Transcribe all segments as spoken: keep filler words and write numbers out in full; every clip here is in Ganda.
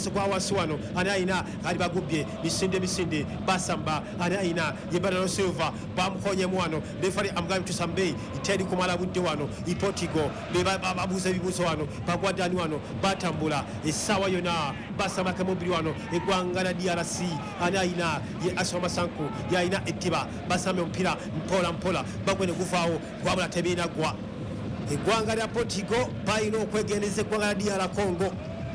maso kwa wansi wano ani ayina ali bagubye misinde misinde basamba ani ayina yebana silver bamukhonyemu wano refari amugambye tusambe iteri kumala budde wano ipotigo babuuza ebibuuzo wano bagwaddani wano batambula essaawa yona basamba kamubiri wano eggwanga la D R C ani ayina ye Asoma Sanku yayina ettiba basambe omupiira mpola mpola bagwene guvaawo gwabula tebinagwa eggwanga lya Portugal balina okwegendeza eggwanga lya D R Congo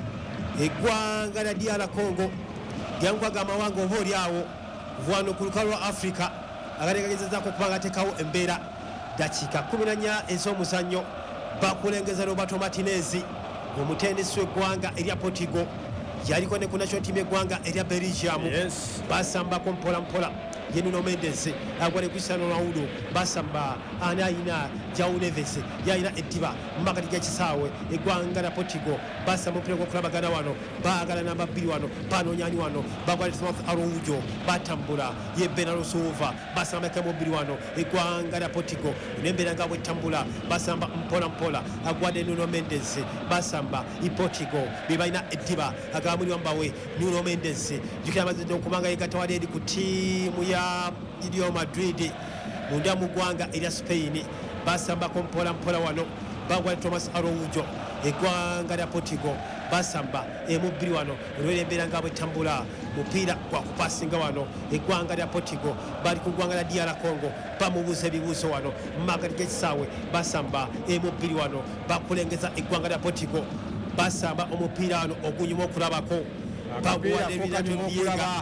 eggwanga lya D R Congo lyankwaga amawanga oba oliawo wano ku lukalu lwa Africa agategeezezaako okuba gateekawo embeera dakiika kumi na nnya ez'omuzannyo bakulengeza Roberto Martinez omutendesi w'eggwanga erya Portugal yaliko ne ku national team eggwanga erya Belgium yes. basambako mpola mpola ye Nuno Mendes agwale Cristiano Ronaldo basamba ani ayina João Neves yayina ettiba makati g'ekisaawe eggwanga lya Portugal basamba omupiira gw'okulabagana wano baagala namba bbiri wano banoonyani wano bagwale Thomas Araújo batambula ye Bernardo Silva basamba kemu bbiri wano eggwanga lya Portugal n'embeera nga bw'ettambula basamba mpola mpola agwadde Nuno Mendes basamba i Portugal be balina ettiba agaba mbawe Nuno Mendes jukira amazidde okubanga yegattawali eri ku ttiimu ya Real Madrid munda mu ggwanga erya Spain basambako mpola mpola wano bagwa Thomas Araújo eggwanga lya Portugal basamba emubbiri wano olwera embeera nga bwetambula mupiira gwa kupasinga wano eggwanga lya Portugal bali ku ggwanga lya D R Congo bamubuuza ebibuuzo wano mumagati g'ekisaawe basamba emubbiri wano bakulengeza eggwanga lya Portugal basamba omupiira wano ogunyuma okulabako baguwadde ebirato byenga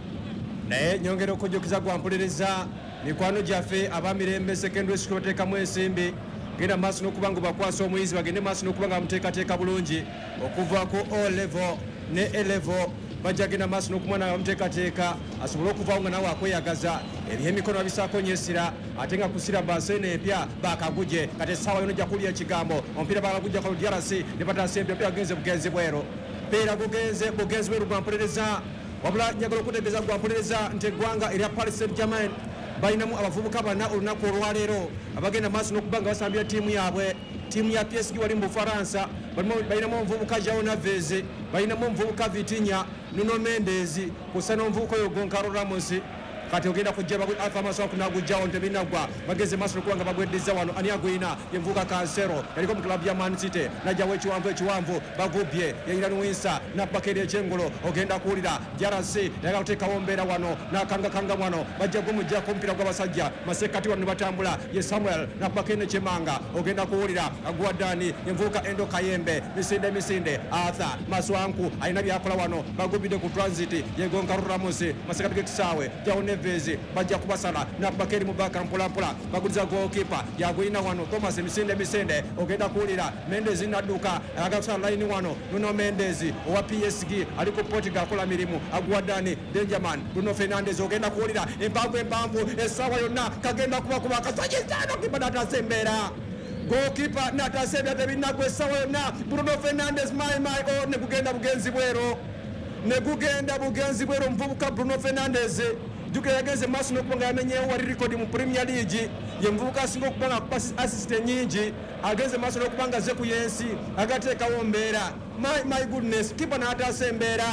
naye nyongera okujjukiza gwampulereza mikwano gyaffe abamirembe secondary school bateekamu ensimbi genda maaso n'okuba nga bakwasa omuyizi bagende maaso n'okuba nga bamuteekateeka bulungi okuva ku O level ne A level bajja genda maaso n'okumwana bamuteekateeka asobole okuvaawo nga nawe akweyagaza ebyemikono babisaako nyesira ate nga kusira basene empya bakaguje kati essaawa yona ojja kulya ekigambo omupiira bakagujja ku D R C ne batasa empya mpira gugenze bugenzi bwero mpiira gugenze bugenzi bweru gwampulereza wabula njagala okutegeeza gwampulereza nti eggwanga erya Paris Saint-Germain balinamu abavubuka bana olunaku olwaleero abagenda maaso n'okuba nga basambira ttiimu yaabwe ttiimu ya P S G wali mu Bufaransa balinamu omuvubuka João Neves balinamu omuvubuka Vitinha Nuno Mendes kusa n'omuvubuka oyo Goncalo Ramos kati ogenda kujja Alpha Maso kunagujjawo ntebinagwa bageze maaso n'okuba nga bagweddeza wano ani agwina yemuvubuka Cancelo yaliko mu klabu ya Man City najjawo ekiwanvu ekiwanvu bagubye yayina Nwinsa nabbakeri ekyengolo ogenda kuwulira D R C yagala kuteekawo mbeera wano nakangakanga wano bajja gumujjako omupiira gw'abasajja masekati wano ne batambula ye Samuel nabbakeri nekyemanga ogenda kuwulira aguwaddani yemuvubuka Endo Kayembe misinde misinde Arthur Maswanku alina byakola wano bagubidde ku transit ye Goncalo Ramos masekati g'ekisaawe João Neves bajja kubasala nabbakeri mubaka mpolampola baguliza goalkeeper yagwina wano Thomas misinde misinde ogenda kuwulira Mendes nadduka ayagala kusala line wano Nuno Mendes owa P S G ali ku Portugal akola mirimu aguwaddani Benjamin Bruno Fernandes ogenda kuwulira empanvu empanvu essaawa yonna kagenda kuba kuba kasajizano kiba natasembeera goalkeeper natasembera tebinagwa essaawa yonna Bruno Fernandes my my oh ne kugenda bugenzi bwero ne kugenda bugenzi bwero omuvubuka Bruno Fernandes jukira yagenze maaso n'okuba nga yamenyeewo wali record mu Premier League ye muvubuka asinga okuba nga akupa assist nyingi agenze maaso n'okuba nga ze ku yensi agateekawo mbeera my, my goodness kipa n'ataasa embeera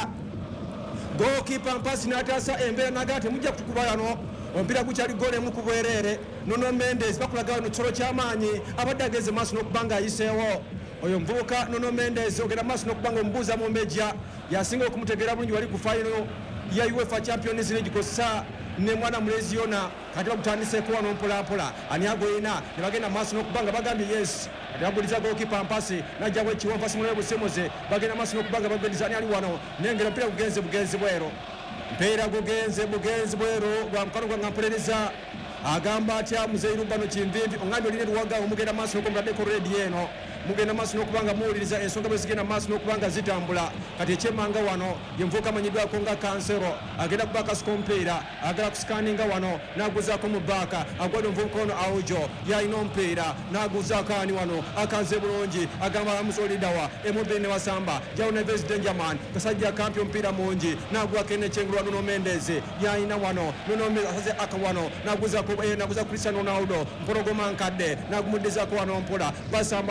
goalkeeper mpasi n'ataasa embeera nagala temujja kutukuba yano omupiira gukyali goal emu ku bwereere Nuno Mendes bakulaga wano kisolo ky'amaanyi abadde agenze maaso n'okuba nga ayiseewo oyo muvubuka Nuno Mendes ogenda maaso n'okuba nga omubuuza mu mbejja yasinga okumutegeera bulungi wali ku final ya UEFA Champions League kosa ne mwana mulezi yona kati bakutandiseko wano mpolampola ani agoyina ne bagenda maaso n'okuba nga bagambye yes yaguliza goalkeeper mpasi najjawo ekiwa mpasi mulebe busemuze bagenda maaso n'okuba nga bagwendiza ani ali wano nengera mpira bugenze bugenzi bwero mpeera gugenze bugenzi bwero gwa mukano gwa ngampulereza agamba atya Muzeiru bano kinvivi ongambye olina luwaga omugenda maaso n'okumbadeko redi eno mugenda maaso n'okuba nga muwuliriza ensonga bwe zigenda maaso n'okuba nga zitambula kati ekyemanga wano ye muvubuka amanyiddwako nga Cancelo agenda kuba akasuka omupiira agala kusikaninga wano n'aguzaako mu bbaaka agwadde omuvubuka ono Araújo yalina omupiira n'aguzaako ani wano akanze bulungi agamba amusoliddawa emubbiri ne wasamba João Neves Benjamin kasajja akampi omupiira mungi n'agwako enekyengulwa Nuno Mendes yalina wano Nuno Mendes asaze aka wano n'aguzaako n'aguza Cristiano Ronaldo mpologoma nkadde n'agumuddizaako wano mpola basamba ni agwina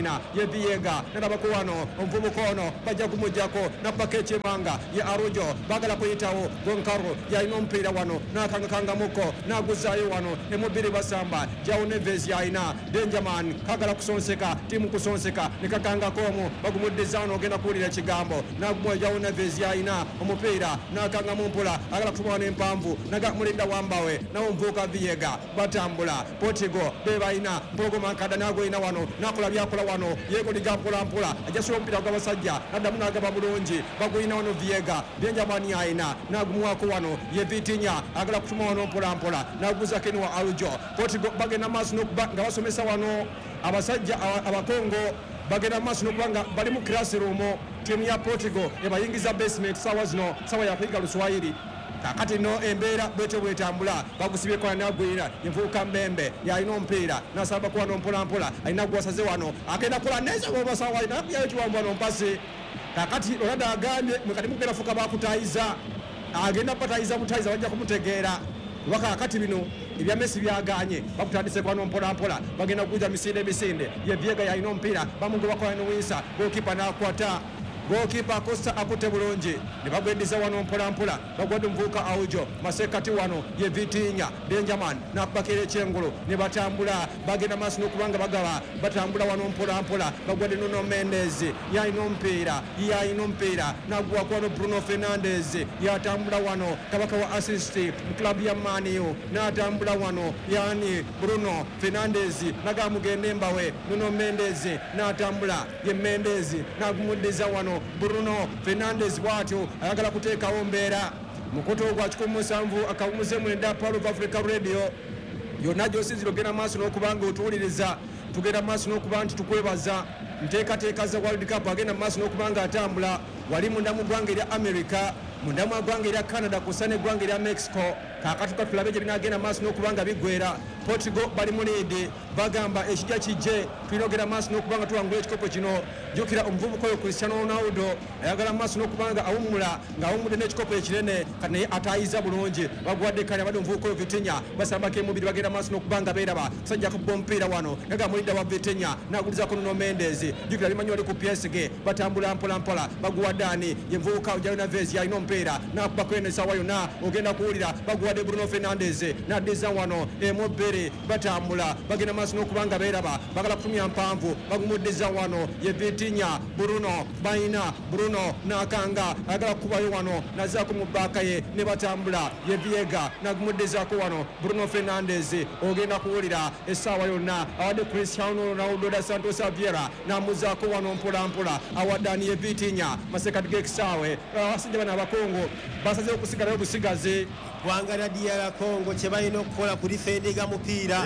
yaina ye Viega nalabako wano omuvubuka ono bajja kumujjako nabbako ekimanga ye Arujo bagala kuyitawo Gonkaro yalina omupiira wano nakangakangamuko naguzaayo wano emubiri basamba Jao Neves yaina Benjamin kagala kusonseka timu kusonseka nekakangakomu bagumuddiza wano ogenda kuwulira ekigambo nagumwa Jao Neves yaina omupiira nakangamu mpula agala kutumawo n'empanvu naga mulinda wambawe nawo omuvubuka Viega batambula Portugal bebalina mpologoma nkada nagoyina wano nakola byakola wano yegoliga mpolampola ajasula omupiira gw'abasajja naddamu n'agaba bulungi baguyina wano Viega Benjamin yaina nagumwako wano ye Vitinha agala kutuma wano mpolampola naguza Ken wa Arujo Portugal bagenda maaso n'okuba nga basomesa wano abasajja abakongo bagenda maaso n'okuba nga bali mu classroom tiimu ya Portugal ebayingiza basement sawa zino sawa yakuyiga Luswayiri kakati no embeera bwete bwetambula bagusibyeko nagwira envuuka mbembe yalina omupiira nasaba kuba nompolampola alina gwasaze wano agenda kola neza bobasawa alina kuyayo kiwambu wano mpasi kakati olada agambye mwekati mugenda fuka bakutayiza agenda patayiza butayiza bajja kumutegeera waka kakati bino ebya Messi byaganye bakutandise kwa nompolampola bagenda kuja misinde misinde ye Viega yalina omupiira bamugoba no winsa gokipa nakwata gokipa Costa akute bulungi ne bagweddiza wano mpolampola bagwadde omuvubuka Aujo masekati wano ye Vitinha Benjamin nakubakira ekyengulu ne batambula bagenda maaso n'okubanga bagaba batambula wano mpolampola bagwadde Nuno Mendes yalina omupiira yalina omupiira nagwako wano Bruno Fernandes yatambula wano kabaka wa assist mu club ya Man U natambula wano yani Bruno Fernandes nagamugenda embawe Nuno Mendes natambula ye Mendes nagumuddiza wano Bruno Fernandes bwatyo ayagala kuteekawo mbeera mukoto gwa kikumi musanvu akawumuze mwenda Power of Africa Radio yonna gy'osinzira ogenda maaso n'okubanga otuwuliriza tugenda maaso n'okuba nti tukwebaza nteekateeka za World Cup agenda maaso n'okuba nga atambula wali munda mu ggwanga erya America munda mu ggwanga erya Canada kussa n'eggwanga erya Mexico kakatuka tulabe gye binaagenda maaso n'okuba nga biggwera Portugal bali mu leedi bagamba ekijja kijje tulina ogenda maaso n'okuba nga tuwangula ekikopo kino jjukira omuvubuka oyo Cristiano Ronaldo ayagala maaso n'okuba nga awummula ng'awummudde n'ekikopo ekinene kati naye ataayiza bulungi bagwadde kale abadde omuvubuka oyo Vitinha basambako emubiri bagenda maaso n'okuba nga beeraba sajja kubba omupiira wano naga mulidda wa Vitinha n'agulizako Nuno Mendes jjukira limanyi wali ku P S G batambula mpolampola baguwadde ani ye muvubuka Jao Neves yalina omupiira n'akubako eno essaawa yonna ogenda kuwulira baguwadde Bruno Fernandes n'addiza wano emubiri batambula bagenda maaso n'okuba nga beeraba bagala kutumya mpanvu bagumuddiza wano ye Vitinha Bruno bayina Bruno nakanga agala kubayo wano nazaako mu bbaaka ye ne batambula ye Viega nagumuddizaako wano Bruno Fernandes ogenda kuwulira essaawa yonna awadde Cristiano Ronaldo da Santos Aveira namuzaako wano mpolampola awadde ani ye Vitinha masekati g'ekisaawe abasajja bano abakongo basazeewo okusigalayo obusigazi ggwanga lya D R Congo kye balina okukola ku difendinga mupiira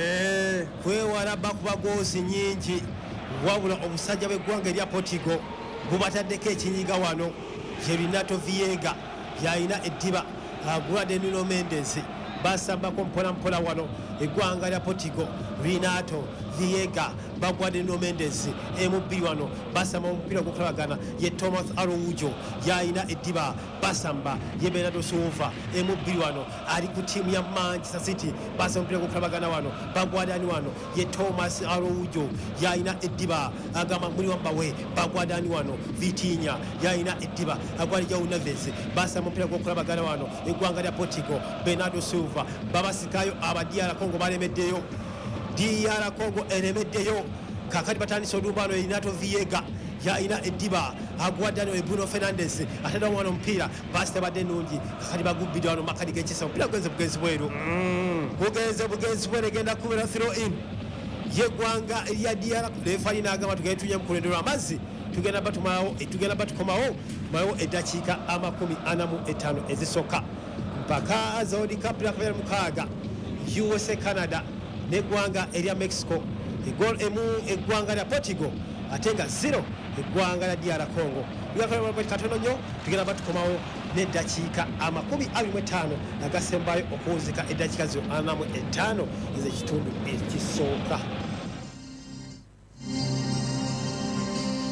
kwewala bakuba goosi nyingi wabula obusajja bw'eggwanga erya Portugal bubataddeko ekinyiga wano ye Renato Viega yalina eddiba agulwadde Nuno Mendes basambako mpolampola wano eggwanga lya Portugal Renato Viega bagwadde Nuno Mendes emubbiri wano basamba omupiira gukolagana ye Thomas Araujo yalina eddiba basamba ye Bernardo Silva emubbiri wano ali ku tiimu ya Manchester City basamba omupiira gukolagana wano bagwadde ani wano ye Thomas Araujo yalina eddiba agamba muli wambawe bagwadde ani wano Vitinha yalina eddiba agwadde Jao Neves basamba omupiira gukolagana wano eggwanga lya Portugal Bernardo Silva babasikayo aba D R Congo balemeddeyo D R Congo eremeddeyo kakati batandise olumbano Renato Viega yalina eddiba agwadde ano Bruno Fernandes ataddawo wano omupiira basite badde ennungi kakati bagubbidde wano makadi g'ekisa omupiira gugenze bugenzi bweru bugenze bugenzi bweru egenda kubera throw in yeggwanga erya D R refali n'agamba tugende tujja mu kulendo lw'amazzi tugenda batumawo tugenda batukomawo mawo eddakiika amakumi ana mu etaano ezisooka mpaka za World Cup lwakabera mukaaga U S A Canada n'eggwanga erya Mexico egol emu eggwanga lya Portugal ate nga zero eggwanga lya D R Congo katono nnyo tugenda batukomawo n'eddakiika amakumi abiri mu etaano agasembayo okuwuzika eddakiika ziro ana mu etaano ez'ekitundu ekisooka.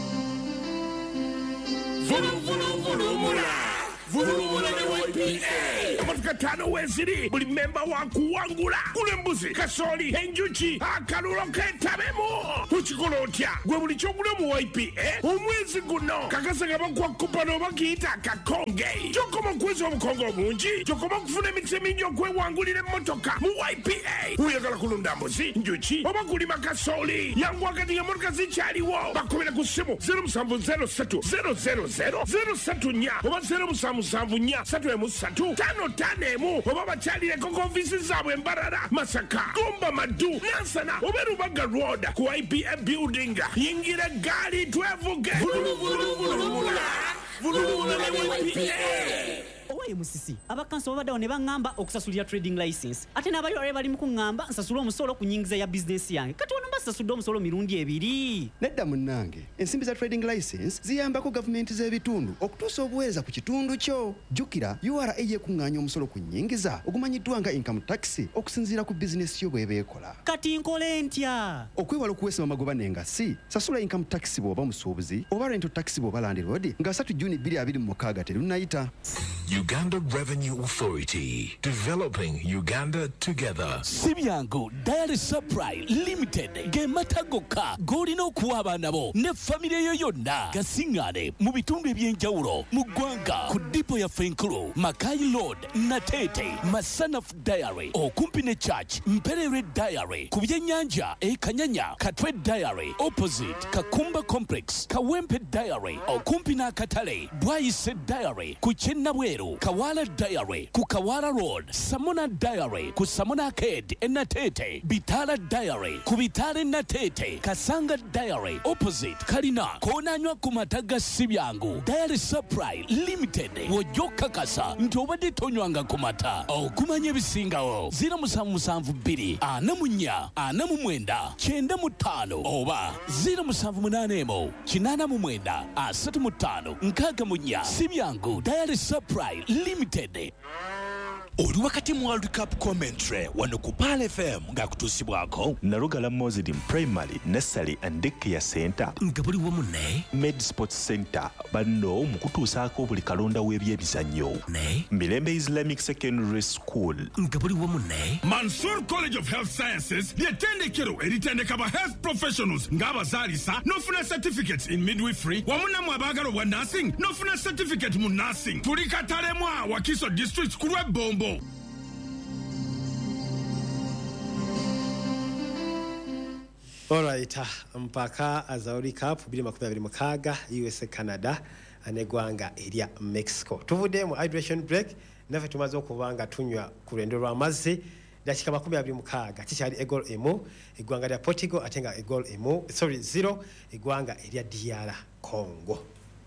Vulu vulu vulu mula vulu mula ne Y P A wakatano weziri buli memba wakuwangula kulembuzi kasoli enjuki akalulo ketabemo tukikola otya gwe buli kyogula mu Y P A omwezi guno kakasa nga bakuwa kupano oba kiyita akakonge kyokoma okweza obukonge obungi kyokoma okufuna emikisa emingi okwewangulira emmotoka mu Y P A oyagala kulunda mbuzi njuki oba kulima kasoli yangu wakati nga motoka zikyaliwo bakubira ku ssimu zero seven zero three zero zero zero zero three nnya oba zero seven seven nnya three emu three tano tano emu oba bakyalireko ku ofiisi zaabwe Mbarara Masaka Gomba Madu Nansana oba Rubaga Road ku Y P A building yingira gaali twevuge vuluvuluvuluvula vuluvula ne Y P A. Owe musisi abakanso babadde ne bangamba okusasulira trading license ate n'abalyo bali mu kungamba nsasula omusolo ku nyingiza ya business yange kati ono mbasasudde omusolo mirundi ebiri nedda munnange ensimbi za trading license ziyambako gavumenti z'ebitundu okutuusa obuweereza ku kitundu kyo jjukira U R A yeekuŋŋaanya omusolo ku nyingiza ogumanyiddwa nga income tax okusinziira ku bizinesi yo bw'eba ekola kati nkole ntya okwewala okuweesa amagoba n'engasi sasula income tax bw'oba musuubuzi oba rental tax bw'oba landlord nga three June twenty twenty-six terunnayita. Uganda Revenue Authority, developing Uganda together. Sibyango Diary Supply Limited gematagoka golina okuwa abaana bo ne famire yo yonna gasingane mu bitundu ebyenjawulo mu ggwanga ku dipo ya Fenkulu Makai Road Natete Masanaf Diary okumpi ne Church Mperere Diary ku byennyanja e Kanyanya Katwe Diary opposite Kakumba Complex Kawempe Diary okumpi n'akatale Bwayise Diary ku Chenabweru Kawala Diary ku Kawala Road Samona Diary ku Samona Arcade Natete Bitala Diary ku Bitale Natete Kasanga Diary opposite Kalina konanywa ku mataga Sibyangu Diary Supply Limited wojoka kasa nti obadde tonywanga ku mata okumanya ebisingawo zero seven seven two ana mu nnya ana mu mwenda kyenda mu ttaano oba zero seven eight emu kinaana mu mwenda asatu mu ttaano nkaaga mu nnya Sibyangu Diary Supply Limited. Oli wakati mu World Cup commentary wano ku Pal F M ng'akutuusibwako Narugala Mozidi Primary Nursery and Daycare Center nga buli wamu ne Med Sports Center banno mu kutuusaako buli kalonda w'ebyemizannyo ne Mirembe Islamic Secondary School nga buli wamu ne Mansour College of Health Sciences ly'ettendekero eritendeka ba health professionals ng'abazaalisa n'ofuna certificates in midwifery wamu nammwe abaagala obwa nursing n'ofuna certificate mu nursing tuli Katalemwa Wakiso District ku lw'Ebombo. Alright, mpaka azauri cup twenty twenty-six U S A Canada anegwanga erya Mexico. Tuvudde mu hydration break nafe tumaze okubanga tunywa ku lwendo lw'amazzi dakika twenty twenty-six kikyali egol emu egwanga lya Portugal atenga egol emu sorry zero egwanga erya D R Congo.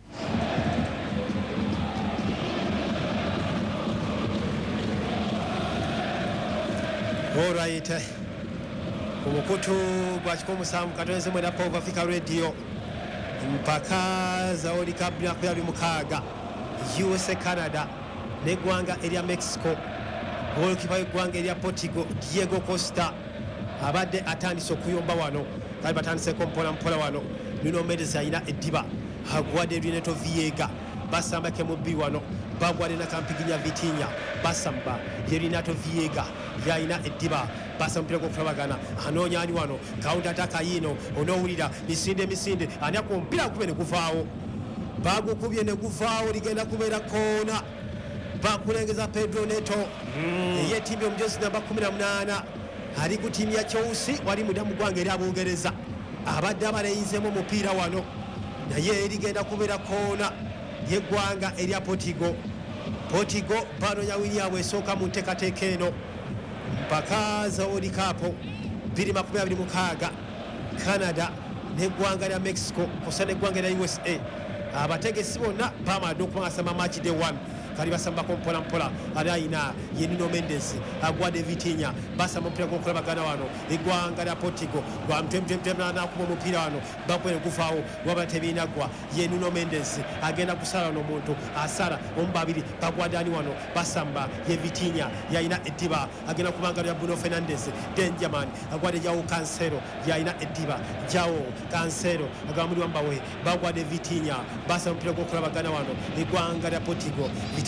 Alright. Kumukutu gwa kikomu samu katonze mwenda Pop Africa Radio mpaka zaoli kabla kwa mukaga U S A Canada negwanga eria Mexico goalkeeper gwanga eria Portugal Diego Costa abadde atandise okuyomba wano kali batandise kompola mpola wano Nuno Mendes ayina ediba agwade Renato Viega basamba ke mubi wano bagwade na kampiginya Vitinha basamba Renato Viega yaina ediba basa mpira gwokulabagana anonya ani wano counter attack yino onowulira misinde misinde ani akumpira kubene kuvaawo bagukubye ne kuvaawo ligenda kubeera kona bakulengeza Pedro Neto mm. ye timu omjosi namba kumi na munana ali ku timu ya Chelsea wali mudamu gwange eri abongereza abadde abaleyizemu omupiira wano naye ligenda kubeera kona yeggwanga erya Portugal Portugal banonya William esooka mu nteekateeka eno mpaka za World Cup twenty twenty-six Canada neggwanga lya Mexico kusa neggwanga lya U S A abategesi bonna bamala okubasamba match day one kali basamba kompola mpola alayina ye Nuno Mendes agwade Vitinha basamba mpira gwokulabagana wano eggwanga lya Portugal gwa mtemtemtemana kuba omupiira wano bakwene kufaawo waba tebinagwa ye Nuno Mendes agenda kusala n'omuntu asala omu babiri bagwade ani wano basamba ye Vitinha yayina ediba agenda kubanga lya Bruno Fernandes Benjamin agwade Joao Cancelo yayina ediba Joao Cancelo agamba muri wambawe bagwade Vitinha basamba mpira gwokulabagana wano eggwanga lya Portugal Vitinha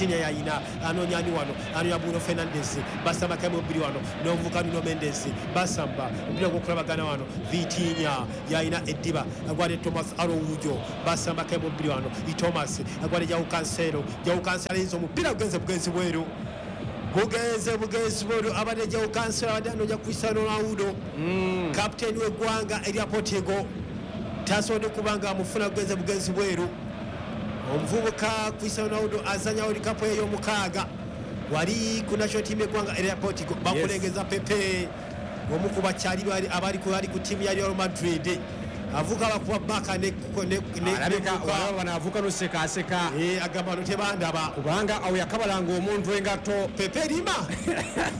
Vitinha yayina anonyani wano anonya Bruno Fernandes basamba kemo bbiri wano n'omuvuka Nuno Mendes basamba mpira gwokulabagana wano Vitinha yayina Ediba agwade Thomas Araujo basamba kemo bbiri wano i Thomas agwade João Cancelo João Cancelo inzo mupira gugenze bugenzi bweru bugenze bugenzi bweru abade João Cancelo abade anonya Cristiano Ronaldo mm. Captain w'eggwanga erya Portugal tasode kubanga amufuna bugenze bugenzi bweru omuvubuka Cristiano Ronaldo azanya World Cup eyo mukaaga wali ku national team y'eggwanga erya Portugal bakulengeza Pepe omukuba kyali bali abali ku bali ku team ya Real Madrid avuka bakuba baka ne ne alabika wala wanavuka no seka seka eh agamba no tebandaba kubanga awo yakabalanga omuntu engato Pepe lima